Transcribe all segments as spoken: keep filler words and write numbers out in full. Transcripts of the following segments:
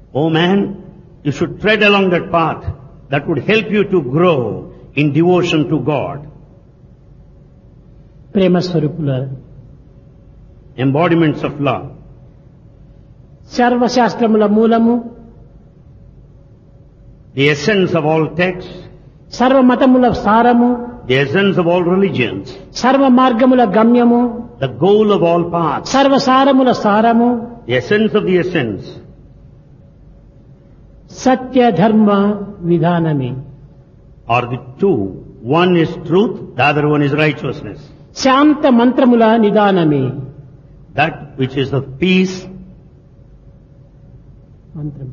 O man, you should tread along that path that would help you to grow in devotion to God. Prema స్వరూపుల Embodiments of love. సర్వశాస్త్రముల మూలము, The essence of all texts, సర్వమతముల సారము, the essence of all religions, సర్వ మార్గముల గమ్యము, the goal of all paths, సర్వసారముల సారము, the essence of the essence, సత్య ధర్మ విధానమే. are the two. One is truth, the other one is righteousness. Shanta మంత్రముల నిదానమే. That which is of peace, మంత్రముల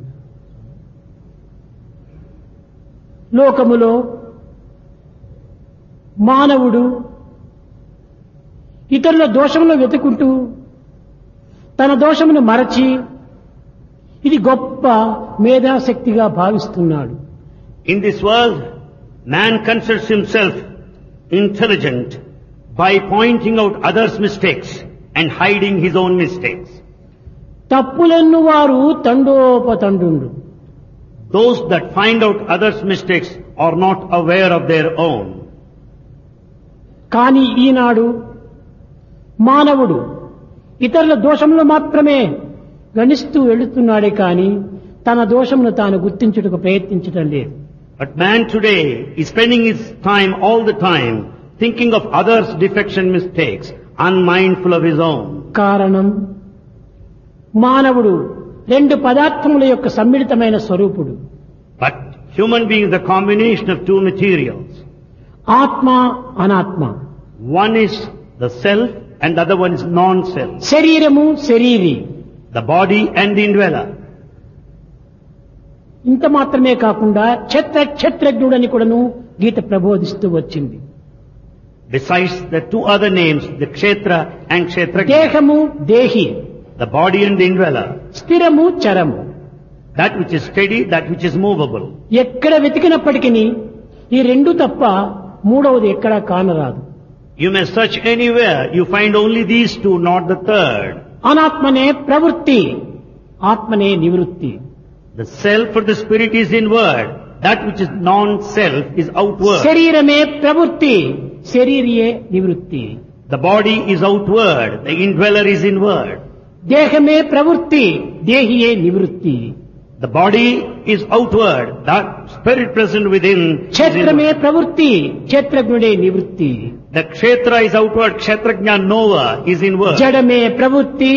లోకములో మానవుడు ఇతరుల దోషములను వెతుకుంటూ తన దోషమును మరచి ఇది గొప్ప మేధాశక్తిగా భావిస్తున్నాడు. in this world, man considers himself intelligent by pointing out others' mistakes and hiding his own mistakes. తప్పులెన్ను వారు తండోపతండు. Those that find out others' mistakes are not aware of their own. కానీ ఈనాడు మానవుడు ఇతరుల దోషములు మాత్రమే గణిస్తూ వెళుతున్నాడే కానీ తన దోషమును తాను గుర్తించుటకు ప్రయత్నించటం లేదు. But man today is spending his time all the time thinking of others' defects and mistakes, unmindful of his own. కారణం మానవుడు రెండు పదార్థముల యొక్క సమ్మిళితమైన స్వరూపుడు. But human being is the combination of two materials. ఆత్మ అనాత్మ, One is the self and the other one is non-self. శరీరము శరీరి. The body and the indweller. ఇంత మాత్రమే కాకుండా క్షత్ర క్షత్రజ్ఞుడని కూడాను గీత ప్రబోధిస్తూ వచ్చింది. Besides the two other names, the kshetra and kshetrajna. దేహము దేహి, The body and the indweller. స్థిరము చరము. That which is steady, that which is movable. ఎక్కడ వెతికినప్పటికీ ఈ రెండు తప్ప మూడవది ఎక్కడా కానరాదు. You may search anywhere, you find only these two, not the third. అనాత్మనే ప్రవృత్తి, ఆత్మనే నివృత్తి. The self or the spirit is inward. That which is non-self is outward. శరీరమే ప్రవృత్తి, శరీరియే నివృత్తి. The body is outward, the indweller is inward. దేహమే ప్రవృత్తి, దేహియే నివృత్తి. The body is outward, that spirit present within is క్షేత్రమే inward. ప్రవృత్తి, క్షేత్రజ్ఞుడే నివృత్తి. The kshetra is outward, kshetrajna knower is inward. జడమే ప్రవృత్తి,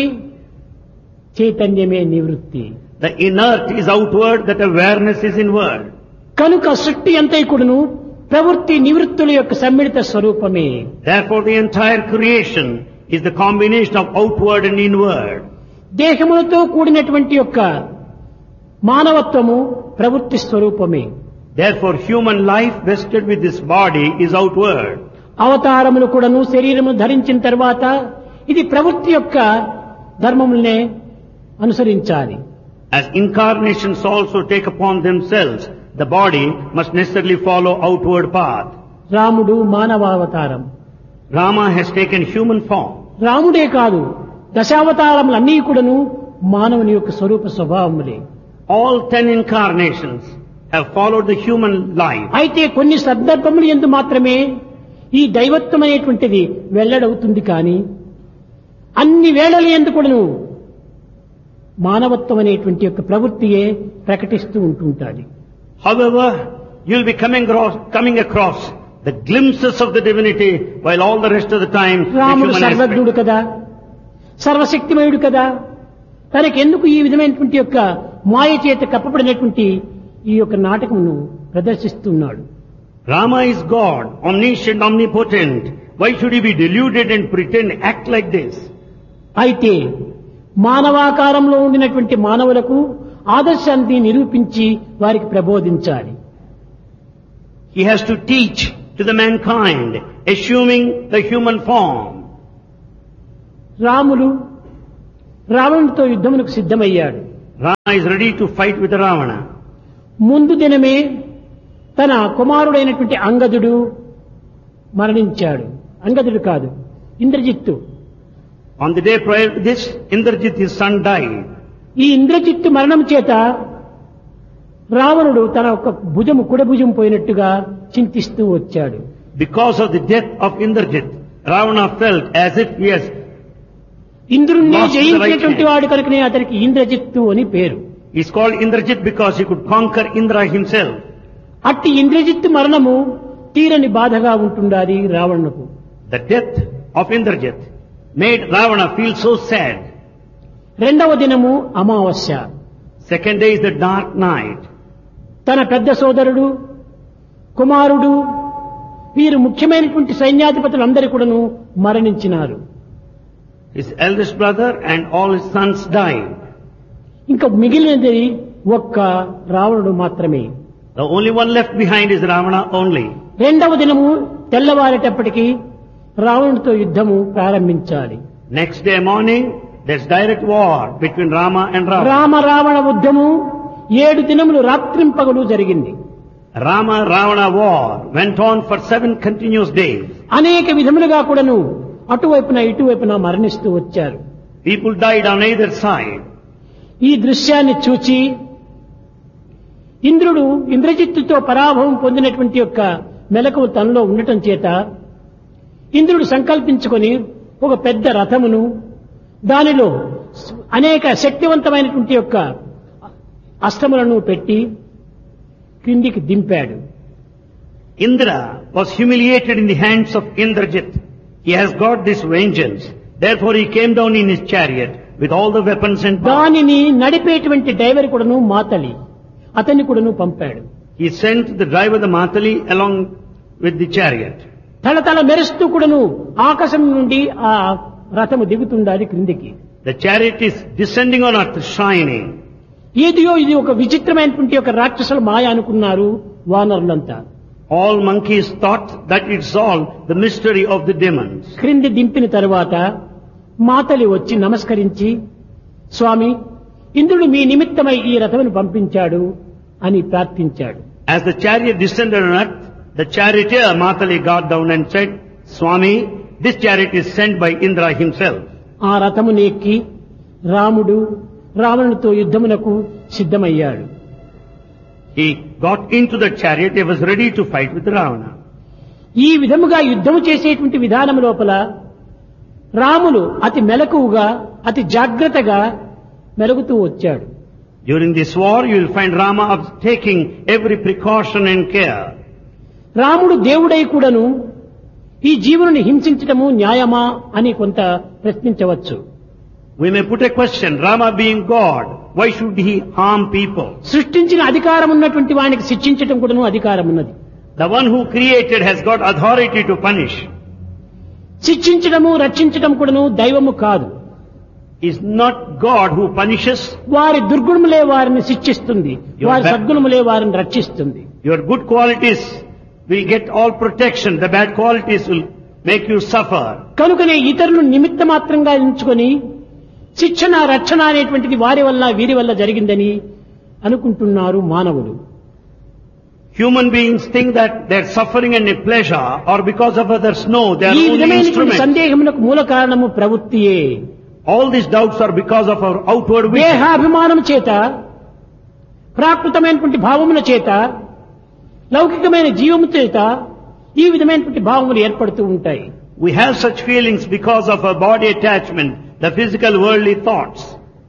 చైతన్యమే నివృత్తి. The inert is outward, that awareness is inward. కనుక సృష్టి అంతైకుడును ప్రవృత్తి నివృత్తుల యొక్క సమ్మిళిత స్వరూపమే. Therefore the entire creation is the combination of outward and inward. దేహములతో కూడినటువంటి యొక్క మానవత్వము ప్రవృత్తి స్వరూపమే. Therefore human life vested with this body is outward. అవతారములు కూడాను శరీరము ధరించిన తర్వాత ఇది ప్రవృత్తి యొక్క ధర్మములనే అనుసరించాలి. As incarnations also take upon themselves, the body must necessarily follow outward path. రాముడు మానవావతారం. Rama has taken human form. రాముడే కాదు, దశావతారములన్నీ కూడాను మానవుని యొక్క స్వరూప స్వభావములే. All ten incarnations have followed the human life. అయితే కొన్ని సందర్భములు యందు మాత్రమే ఈ దైవత్వం అనేటువంటిది వెల్లడవుతుంది కానీ అన్ని వేళల యందు కూడాను మానవత్వం అనేటువంటి యొక్క ప్రవృత్తియే ప్రకటిస్తూ ఉంటుంటాది. However, you'll be coming across, coming across the glimpses of the divinity while all the rest of the time the రాముడు human సర్వజ్ఞుడు aspect. కదా, సర్వశక్తిమయుడు కదా, తనకెందుకు ఈ విధమైనటువంటి యొక్క మాయ చేత కప్పబడినటువంటి ఈ యొక్క నాటకమును ప్రదర్శిస్తున్నాడు. Rama is God, omniscient, omnipotent. Why should he be deluded and pretend, act like this? అయితే మానవాకారంలో ఉండినటువంటి మానవులకు ఆదర్శాన్ని నిరూపించి వారికి ప్రబోధించాలి. He has to teach to the mankind, assuming the human form. Ramulu రావణుడితో యుద్ధమునకు సిద్ధమయ్యాడు. Rama is ready to fight with Ravana. ముందు దినమే తన కుమారుడైనటువంటి అంగదుడు మరణించాడు. అంగదుడు కాదు, Indrajit. On the day prior to this, Indrajit, his son, died. ఈ ఇంద్రజిత్తు మరణం చేత రావణుడు తన ఒక భుజము కుడి భుజం పోయినట్టుగా చింతిస్తూ వచ్చాడు. Because of the death of Indrajit, Ravana felt as if he has ఇంద్రుణ్ణి lost the right జయించినటువంటి hand. వాడు కనుకనే అతనికి ఇంద్రజిత్తు అని పేరు. He's called Indrajit because he could conquer Indra himself. అట్టి ఇంద్రజిత్తు మరణము తీరని బాధగా ఉంటుండాలి రావణుకు. The death of Indrajit made Ravana feel so sad. రెండవ దినము అమావాస్య. Second day is the dark night. తన పెద్ద సోదరుడు, కుమారుడు, వీరు ముఖ్యమైనటువంటి సైన్యాధిపతులందరూ కూడాను మరణించినారు. His eldest brother and all his sons died. ఇంకా మిగిలినది ఒక్క రావణుడు మాత్రమే. The only one left behind is Ravana only. రెండవ దినము తెల్లవారేటప్పటికి రావణుడితో యుద్ధము ప్రారంభించాలి. Next day morning, there's direct war between Rama and Ravana. Rama Ravana యుద్ధము ఏడు దినములు రాత్రింపగలు జరిగింది. Rama Ravana war went on for seven continuous days. అనేక విధములుగా కూడాను అటువైపున ఇటువైపున మరణిస్తూ వచ్చారు. People died on either side. ఈ దృశ్యాన్ని చూచి ఇంద్రుడు ఇంద్రజిత్తుతో పరాభవం పొందినటువంటి యొక్క మెలకువ తనలో ఉండటం చేత ఇంద్రుడు సంకల్పించుకొని ఒక పెద్ద రథమును దానిలో అనేక శక్తివంతమైనటువంటి యొక్క అస్త్రములను పెట్టి క్రిందికి దింపాడు. Indra was humiliated in the hands of Indrajit. He has got this vengeance. Therefore he came down in his chariot with all the weapons and power. దానిని నడిపేటువంటి డ్రైవర్ కూడాను మాతలి అతన్ని కూడాను పంపాడు. He sent the driver, the Matali, along with the chariot. తలతల మెరుస్తూ కూడాను ఆకాశం నుండి ఆ రథము దిగుతుండాలి క్రిందికి. The chariot is descending on earth, shining. ఏదియో ఇది ఒక విచిత్రమైనటువంటి ఒక రాక్షసుల మాయ అనుకున్నారు వానరులంతా. All monkeys thought that it's all the mystery of the demons. క్రింది దింపిన తరువాత మాతలి వచ్చి నమస్కరించి, స్వామి, ఇంద్రుడు మీ నిమిత్తమై ఈ రథమును పంపించాడు అని ప్రార్థించాడు. As the chariot descended on earth, the charioteer Matali got down and said, Swami, this chariot is sent by Indra himself. ఆ రథమును ఎక్కి రాముడు రావణుడితో యుద్ధమునకు సిద్ధమయ్యాడు. He got into the chariot, he was ready to fight with Ravana. ఈ విధముగా యుద్ధము చేసేటువంటి విధానం లోపల రాములు అతి మెలకువగా అతి జాగ్రత్తగా మెలుగుతూ వచ్చాడు. During this war, you will find Rama taking every precaution and care. రాముడు దేవుడై కూడాను ఈ జీవుని హింసించటము న్యాయమా అని కొంత ప్రశ్నించవచ్చు. We may put a question, Rama being God, why should he harm people? సృష్టించిన అధికారం ఉన్నటువంటి వానికి శిక్షించటం కూడాను అధికారం ఉన్నది. The one who created has got authority to punish. శిక్షించడము రక్షించటం కూడాను దైవము కాదు. Is not God who punishes. వారి దుర్గుణములే వారిని శిక్షిస్తుంది, Your వారి ba- సద్గుణములే వారిని రక్షిస్తుంది. Your good qualities will get all protection, the bad qualities will make you suffer. కనుకనే ఇతరులను నిమిత్త మాత్రంగా ఎంచుకొని శిక్షణ రక్షణ అనేటువంటిది వారి వల్ల వీరి వల్ల జరిగిందని అనుకుంటున్నారు మానవులు. Human beings think that their suffering and pleasure are because of others. No, they are ఈ only విధమైనటువంటి instruments. సందేహమునకు మూల కారణము ప్రవృత్తియే. All these doubts are because of our outward vision. దేహాభిమానం చేత, ప్రాకృతమైనటువంటి భావముల చేత, లౌకికమైన జీవము చేత ఈ విధమైనటువంటి భావములు ఏర్పడుతూ ఉంటాయి. We have such feelings because of our body attachment, the physical worldly thoughts.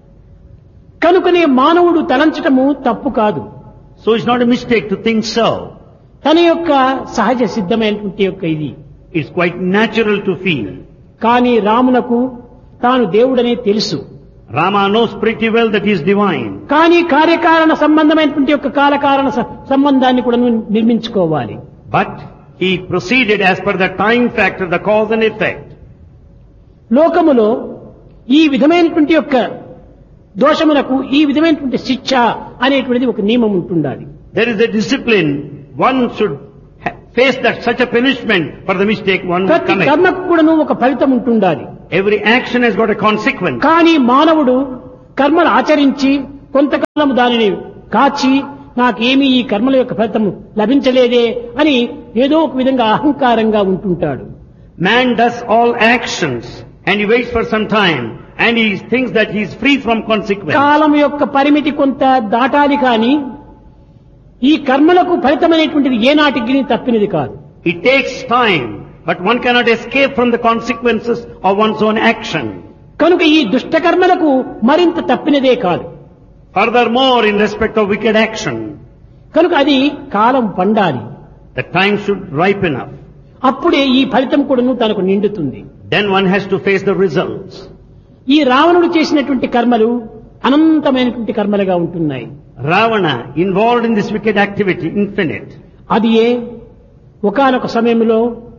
కనుకనే మానవుడు తలంచటము తప్పు కాదు. So it's not a mistake to think so. తన యొక్క సహజ సిద్ధమైనటువంటి యొక్క ఇది. It's quite natural to feel. కానీ రామునకు తాను దేవుడనే తెలుసు. Rama knows pretty well that he is divine. కానీ కార్యకారణ సంబంధమైనటువంటి యొక్క కాలకారణ స- సంబంధాన్ని కూడా నిర్మించుకోవాలి. But he proceeded as per the time factor, the cause and effect. లోకములో ఈ విధమైనటువంటి యొక్క దోషములకు ఈ విధమైనటువంటి శిక్ష అనేటువంటిది ఒక నియమం ఉంటుండాలి. There is a discipline. One should ha- face that such a punishment for the mistake one would ప్రతి commit. కర్మకు కూడాను ఒక ఫలితం ఉంటుండాలి. Every action has got a consequence. కానీ మానవుడు కర్మలు ఆచరించి కొంతకాలం దానిని కాచి నాకేమీ ఈ కర్మల యొక్క ఫలితం లభించలేదే అని ఏదో ఒక విధంగా అహంకారంగా ఉంటుంటాడు. Man does all actions and he waits for some time and he thinks that he is free from consequence. కాలం యొక్క పరిమితి కొంత దాటాలి కానీ ఈ కర్మలకు ఫలితమైనటువంటిది ఏనాటికి తప్పినది కాదు. It takes time, but one cannot escape from the consequences of one's own action. కనుక ఈ దుష్ట కర్మలకు మరింత తప్పినదే కాదు. Furthermore, in respect of wicked action, కనుక అది కాలం పండాలి. the time should ripen up. అప్పుడే ఈ ఫలితం కూడాను తనకు నిండుతుంది. Then one has to face the results. ఈ రావణుడు చేసినటువంటి కర్మలు అనంతమైనటువంటి కర్మలుగా ఉంటున్నాయి. Ravana, involved in this wicked activity, infinite. అది ఏ ఒకానొక సమయంలో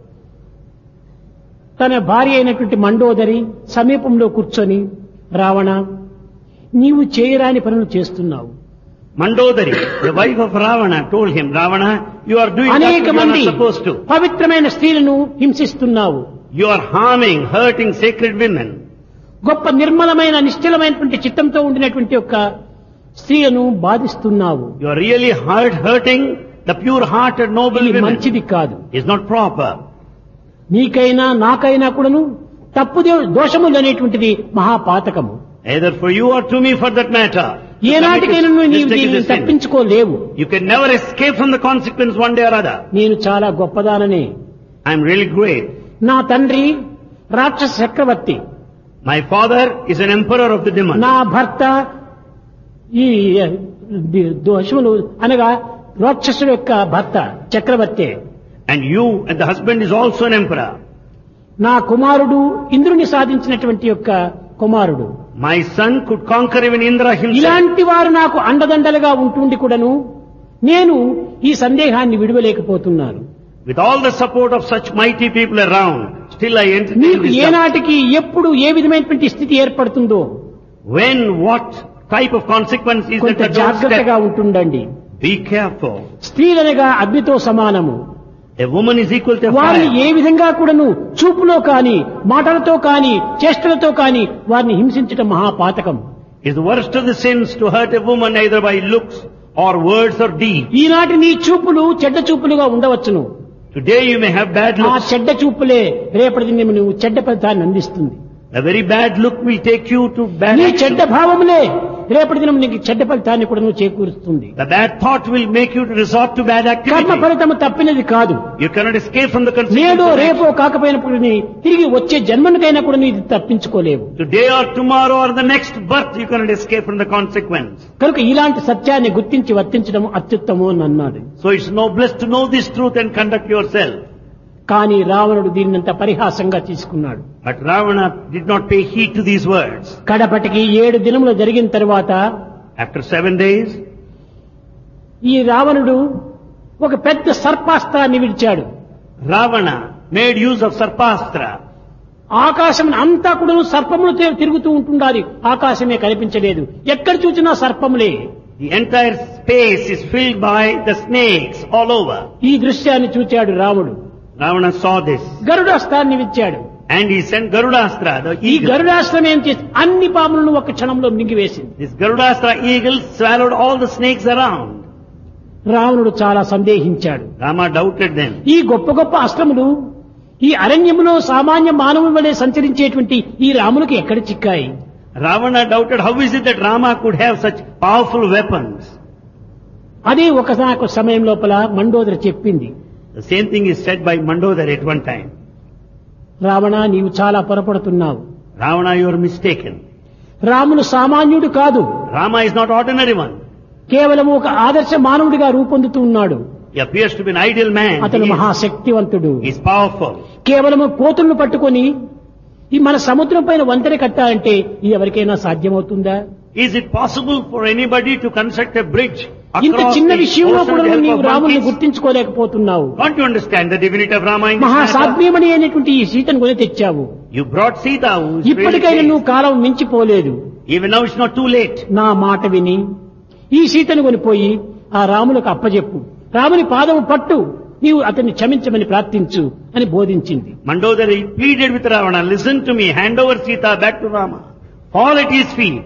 తన భార్య అయినటువంటి మండోదరి సమీపంలో కూర్చొని, రావణ, నీవు చేయరాని పనులు చేస్తున్నావు. Mandodari, the wife of Ravana, told him, Ravana, you are doing that అనేక you are మంది not supposed to. పవిత్రమైన స్త్రీలను హింసిస్తున్నావు. You are harming, hurting sacred women. గొప్ప నిర్మలమైన నిశ్చలమైనటువంటి చిత్తంతో ఉండినటువంటి యొక్క స్త్రీలను బాధిస్తున్నావు. You are really hurt, hurting the pure-hearted noble ఇది women. మంచిది కాదు. It's not proper. నీకైనా నాకైనా కూడాను తప్పు దో- దోషములు అనేటువంటిది మహాపాతకము. Either for you or to me for that matter. To ఏనాటికైనా commit a నీవు mistake is దీనిని a sin. తప్పించుకోలేవు. You can never escape from the consequence one day or other. నేను చాలా గొప్పదానని. I am really great. నా తండ్రి రాక్షస చక్రవర్తి, My father is an emperor of the demons. నా భర్త ఈ ది- దోషములు అనగా రాక్షసుడు యొక్క భర్త చక్రవర్తి, And you and the husband is also an emperor. నా కుమారుడు ఇంద్రుని సాధించినటువంటి యొక్క కుమారుడు. My son could conquer even Indra himself. ఇలాంటి వారు నాకు అండదండలుగా ఉంటుండి కూడాను నేను ఈ సందేహాన్ని విడవలేకపోతున్నాను. With all the support of such mighty people around, still I entertain నీకు this doubt. ఏనాటికి ఎప్పుడు ఏ విధమైనటువంటి స్థితి ఏర్పడుతుందో When, what type of consequence is కొంత that జాగ్రత్తగా doorstep? ఉంటుండండి. Be careful. స్త్రీలనగా అగ్నితో సమానము. A woman is equal to వారిని fire. ఏ విధంగా కూడాను చూపులో కాని మాటలతో కాని చేష్టలతో కాని వారిని హింసించటం మహాపాతకం. It's the worst of the sins to hurt a woman either by looks or words or deeds. ఈనాటి నీ చూపులు చెడ్డ చూపులుగా ఉండవచ్చును. Today you may have bad ఆ looks. చెడ్డ చూపులే రేపటి దినం నువ్వు చెడ్డ ఫలితాన్ని అందిస్తుంది. A very bad look will take you to bad నీ action. చెడ్డ భావములే రేపటి దినం నీకు చెడ్డ ఫలితాన్ని కూడా నువ్వు చేకూరుస్తుంది. The bad thought will make you to resort to bad కర్మ activity. ఫలితము తప్పినది కాదు. You cannot escape from the నేడో consequences. రేపో కాకపోయినప్పుడు నీ తిరిగి వచ్చే జన్మనికైనా కూడా నీ ఇది తప్పించుకోలేవు. Today or tomorrow or the next birth you cannot escape from the consequence. కనుక ఇలాంటి సత్యాన్ని గుర్తించి వర్తించడం అత్యుత్తమం అని అన్నాడు. So it's noblest to know this truth and conduct yourself. కానీ రావణుడు దీన్నంత పరిహాసంగా తీసుకున్నాడు. But Ravana did not pay heed to these words. కడపటికి ఏడు దినములు జరిగిన తర్వాత After seven days, ఈ రావణుడు ఒక పెద్ద సర్పాస్త్రాన్ని విడిచాడు. Ravana made use of Sarpastra. ఆకాశం అంతా కూడా సర్పములు తి- తిరుగుతూ ఉంటుండాలి. ఆకాశమే కనిపించలేదు. ఎక్కడ చూసినా సర్పములే. The entire space is filled by the snakes all over. ఈ దృశ్యాన్ని చూచాడు రాముడు. Ravana saw this. గరుడాస్త్రాన్ని విచ్చాడు. And he sent Garudastra, the ఈ eagle. గరుడాస్త్రం ఏం చేసి అన్ని పాములను ఒక క్షణంలో మింగివేసింది. This Garudastra eagle swallowed all the snakes around. రావణుడు చాలా సందేహించాడు. Rama doubted them. ఈ గొప్ప గొప్ప అస్త్రములు ఈ అరణ్యములో సామాన్య మానవుని వలె సంచరించేటువంటి ఈ రామునికి ఎక్కడ చిక్కాయి? Ravana doubted how is it that Rama could have such powerful weapons. అదే ఒకసారి సమయం లోపల మండోదరి చెప్పింది, The same thing is said by Mandodari at one time. Ravana, నీవు చాలా పొరపడుతున్నావు. Ravana, you are mistaken. రాముడు సామాన్యుడు కాదు. Rama is not ordinary one. కేవలం ఒక ఆదర్శ మానవుడిగా రూపొందుతూ ఉన్నాడు. He appears to be an ideal man. అతను He is, మహాశక్తివంతుడు. he is powerful. కేవలము కోతులను పట్టుకొని ఈ మన సముద్రం పైన వంతెన కట్టాలంటే ఇది ఎవరికైనా సాధ్యమవుతుందా? Is it possible for anybody to construct a bridge ఇంత across చిన్న the విషయంలో ocean కూడా with the help నీవు of రాముని monkeys? గుర్తించుకోలేకపోతున్నావు. Can't you understand the divinity of Rama in this matter? మహాసాధ్యమణి అయినటువంటి ఈ సీతను కొని తెచ్చావు. You brought Sita, who is ఇప్పటికైనా really నువ్వు కాలం మించిపోలేదు. safe. Even now it's not too late. నా మాట విని ఈ సీతను కొనిపోయి ఆ రాములకు అప్పజెప్పు. రాముని పాదము పట్టు, నీవు అతన్ని క్షమించమని ప్రార్థించు అని బోధించింది. Mandodari pleaded with Ravana, listen to me, hand over Sita back to Rama. Fall at his feet.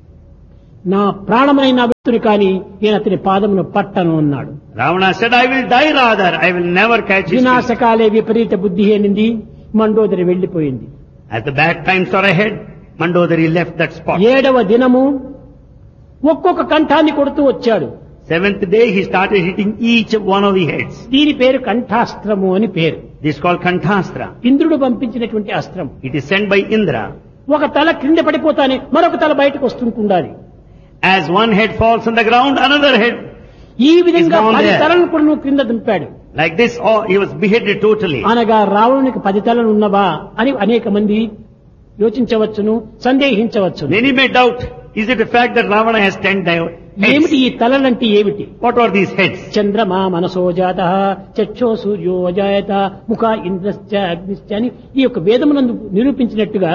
నా ప్రాణమైన వ్యక్తుని కానీ నేను అతని పాదమును పట్టను అన్నాడు. Ravana said, I will die rather, I will never catch his feet. వినాశకాలే విపరీత బుద్ధి అనింది. మండోదరి వెళ్లిపోయింది. As the bad times are ahead, Mandodari left that spot. ఏడవ దినము ఒక్కొక్క కంఠాన్ని కొడుతూ వచ్చాడు. Seventh day he started hitting each one of the heads. దీని పేరు కంఠాస్త్రము అని పేరు. This is called Kanthastra. ఇంద్రుడు పంపించినటువంటి అస్త్రం. It is sent by Indra. ఒక తల క్రింద పడిపోతానే మరొక తల బయటకు వస్తుంటుండాలి. As one head falls on the ground, another head. ఈ విధంగా Is down పది there. తలను కూడా నువ్వు క్రింద దింపాడు. Like this, oh, he was beheaded totally. అనగా రావణునికి పది తలలు ఉన్నవా అని అనేక మంది యోచించవచ్చును, సందేహించవచ్చును. Many may doubt, is it a fact that Ravana has ten di- ఏమిటి heads? ఈ తలలంటే ఏమిటి? What are these heads? చంద్రమా మనసో జాత చక్షో సూర్యో అజాయత ముఖ ఇంద్రశ్చ అగ్నిశ్చ అని ఈ యొక్క వేదమునందు నిరూపించినట్టుగా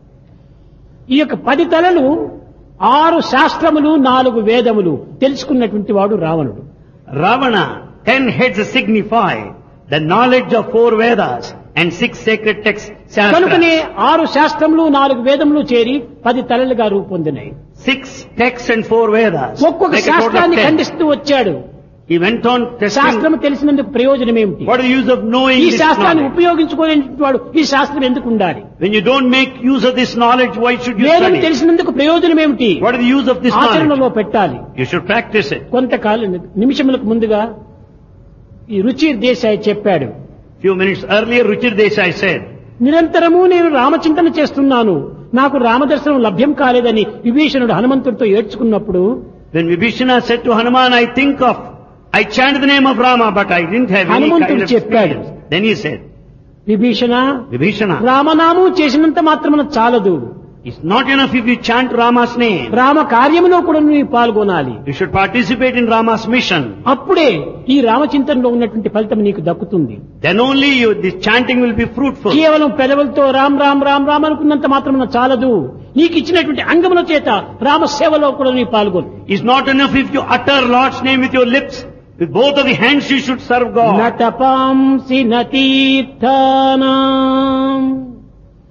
ఈ యొక్క పది తలలు ఆరు శాస్త్రములు నాలుగు వేదములు తెలుసుకున్నటువంటి వాడు రావణుడు. Ravana, ten heads signify the knowledge of four Vedas and six sacred texts. కనుకనే Shastras. ఆరు శాస్త్రములు నాలుగు వేదములు చేరి పది తలలుగా రూపొందినాయి. Six texts and four Vedas. ఒక్కొక్క Make a total of శాస్త్రాన్ని ten. ఖండిస్తూ వచ్చాడు. He went on testing. శాస్త్రము తెలిసినందుకు ప్రయోజనం ఏమిటి? What is the use of knowing ఈ this శాస్త్రాన్ని knowledge? ఉపయోగించుకోలేని వాడు ఈ శాస్త్రం ఎందుకు ఉండాలి? When you don't make use of this knowledge, why should you వేదం study? తెలిసినందుకు ప్రయోజనం ఏమిటి? What is the use of this knowledge? ఆచరణలో పెట్టాలి. You should practice it. కొంతకాలం నిమిషములకు ముందుగా ఈ రుచి దేశాయ్ చెప్పాడు, Few minutes earlier, Ruchir Desai said, నిరంతరము నేను రామచింతన చేస్తున్నాను, నాకు రామదర్శనం లభ్యం కాలేదని విభీషణుడు హనుమంతుడితో ఏడ్చుకున్నప్పుడు when Vibhishana said to Hanuman, I think of, I chanted the name of Rama, but I didn't have any హనుమంతుడు kind of చెప్పాడు, experience. Then he said, Vibhishana Vibhishana, రామనామం చేసినంత మాత్రమున చాలదు, it's not enough if you chant Rama's name. Rama కార్యములో కూడా నువ్వు పాల్గొనాలి. You should participate in Rama's mission. అప్పుడే ఈ రామచింతనలో ఉన్నటువంటి ఫలితం నీకు దక్కుతుంది. Then only you, this chanting will be fruitful. కేవలం పెదవులతో రామ్ రామ్ రామ్ రామ్ అనుకున్నంత మాత్రమున చాలదు, నీకు ఇచ్చినటువంటి అంగముల చేత రామ సేవలో కూడా నీ పాల్గొను. It's not enough if you utter Lord's name with your lips. With both of the hands you should serve God. నతపాంసి నతీర్థానాం